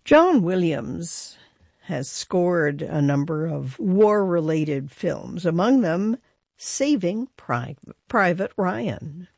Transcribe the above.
John Williams has scored a number of war-related films, among them Saving Private Ryan.